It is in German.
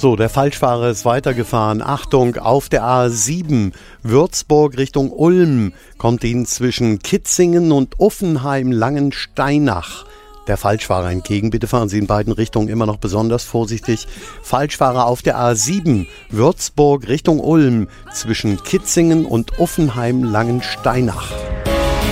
So, der Falschfahrer ist weitergefahren. Achtung, auf der A7 Würzburg Richtung Ulm kommt Ihnen zwischen Kitzingen und Uffenheim-Langensteinach der Falschfahrer entgegen. Bitte fahren Sie in beiden Richtungen immer noch besonders vorsichtig. Falschfahrer auf der A7 Würzburg Richtung Ulm zwischen Kitzingen und Uffenheim-Langensteinach.